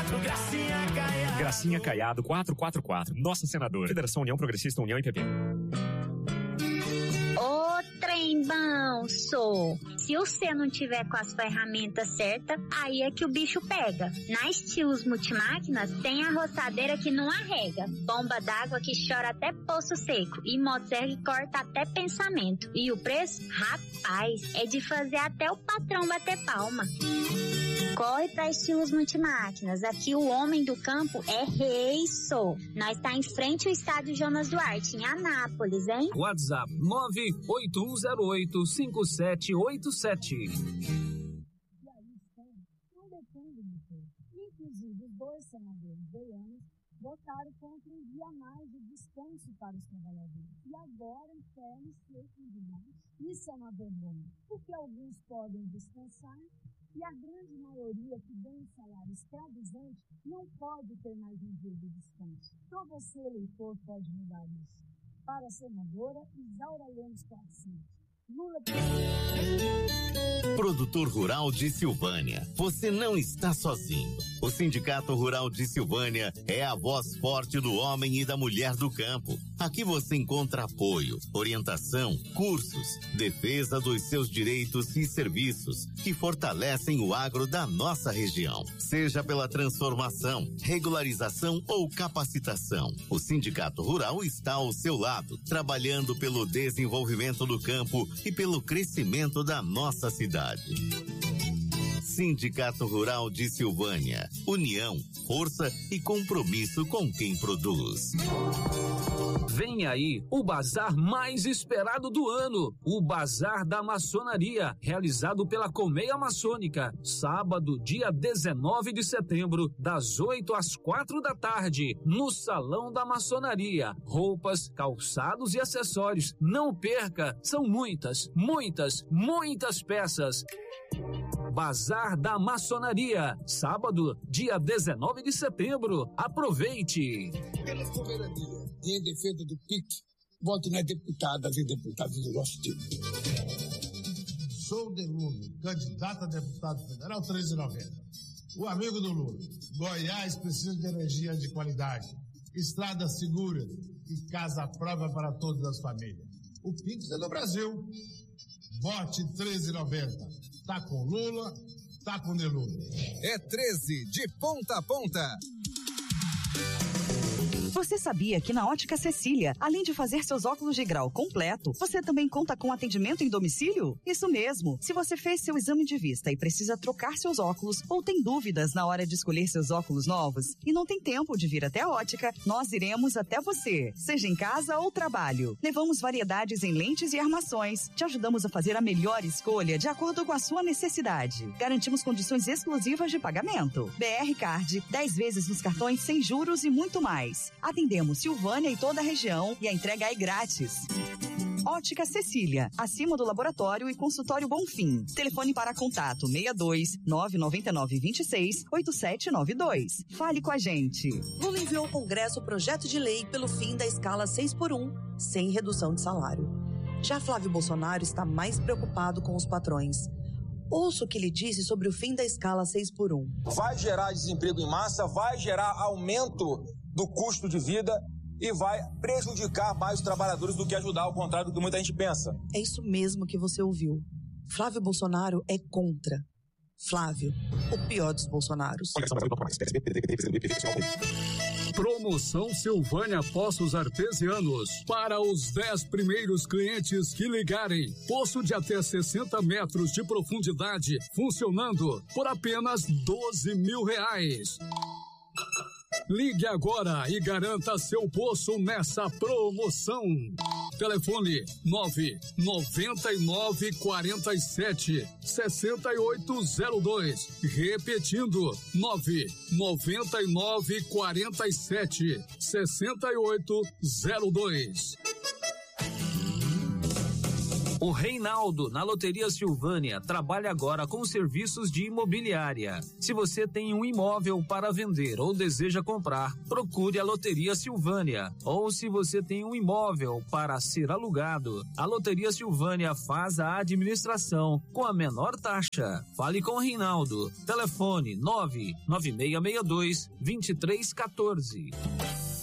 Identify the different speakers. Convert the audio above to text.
Speaker 1: 444, Gracinha Caiado.
Speaker 2: Gracinha Caiado 444. Nossa senadora. Federação União Progressista, União e PP.
Speaker 3: Ô, trembão, sou. Se você não tiver com as ferramentas certas, aí é que o bicho pega. Na Estilos Multimáquinas tem a roçadeira que não arrega, bomba d'água que chora até poço seco e motosserra que corta até pensamento. E o preço? Rapaz, é de fazer até o patrão bater palma. Corre pra Estilos Multimáquinas. Aqui o homem do campo é rei, sou. Nós tá em frente ao estádio Jonas Duarte, em Anápolis, hein?
Speaker 4: WhatsApp 981085787.
Speaker 5: Inclusive, os dois senadores goianos votaram contra um dia a mais de descanso para os trabalhadores. E agora querem ser indignados. Isso é uma vergonha, porque alguns podem descansar e a grande maioria que ganha um salário escravizante não pode ter mais um dia de descanso. Então você, eleitor, pode mudar isso. Para a senadora Isaura Lemos Cassinhos.
Speaker 6: Produtor Rural de Silvânia, você não está sozinho. O Sindicato Rural de Silvânia é a voz forte do homem e da mulher do campo. Aqui você encontra apoio, orientação, cursos, defesa dos seus direitos e serviços que fortalecem o agro da nossa região. Seja pela transformação, regularização ou capacitação, o Sindicato Rural está ao seu lado, trabalhando pelo desenvolvimento do campo e pelo crescimento da nossa cidade. Sindicato Rural de Silvânia. União, força e compromisso com quem produz.
Speaker 4: Vem aí o bazar mais esperado do ano, o Bazar da Maçonaria, realizado pela Colmeia Maçônica, sábado, dia 19 de setembro, das 8 às 4 da tarde, no Salão da Maçonaria. Roupas, calçados e acessórios. Não perca, são muitas peças. Bazar da Maçonaria, sábado, dia 19 de setembro. Aproveite!
Speaker 7: Pela soberania e em defesa do PIC, vote nas deputadas e deputados do nosso time.
Speaker 8: Sou de Lula, candidato a deputado federal 1390. O amigo do Lula. Goiás precisa de energia de qualidade, estradas seguras e casa à prova para todas as famílias. O PIX é do Brasil. Vote 1390. Tá com Lula, tá com De Lula.
Speaker 9: É 13 de ponta a ponta.
Speaker 10: Você sabia que na Ótica Cecília, além de fazer seus óculos de grau completo, você também conta com atendimento em domicílio? Isso mesmo! Se você fez seu exame de vista e precisa trocar seus óculos ou tem dúvidas na hora de escolher seus óculos novos e não tem tempo de vir até a Ótica, nós iremos até você, seja em casa ou trabalho. Levamos variedades em lentes e armações. Te ajudamos a fazer a melhor escolha de acordo com a sua necessidade. Garantimos condições exclusivas de pagamento. BR Card, 10 vezes nos cartões sem juros e muito mais. Atendemos Silvânia e toda a região e a entrega é grátis. Ótica Cecília, acima do laboratório e consultório Bonfim. Telefone para contato 62 999 26 8792. Fale com a gente.
Speaker 11: Lula enviou ao Congresso o projeto de lei pelo fim da escala 6x1, sem redução de salário. Já Flávio Bolsonaro está mais preocupado com os patrões. Ouça o que ele disse sobre o fim da escala 6x1.
Speaker 12: Vai gerar desemprego em massa, vai gerar aumento do custo de vida e vai prejudicar mais os trabalhadores do que ajudar, ao contrário do que muita gente pensa.
Speaker 11: É isso mesmo que você ouviu. Flávio Bolsonaro é contra. Flávio, o pior dos Bolsonaros.
Speaker 13: Promoção Silvânia Poços Artesianos. Para os 10 primeiros clientes que ligarem, poço de até 60 metros de profundidade, funcionando por apenas R$12.000. Ligue agora e garanta seu poço nessa promoção. Telefone 999476802. Repetindo, 999476802.
Speaker 4: O Reinaldo, na Loteria Silvânia, trabalha agora com serviços de imobiliária. Se você tem um imóvel para vender ou deseja comprar, procure a Loteria Silvânia. Ou se você tem um imóvel para ser alugado, a Loteria Silvânia faz a administração com a menor taxa. Fale com o Reinaldo. Telefone 99662-2314.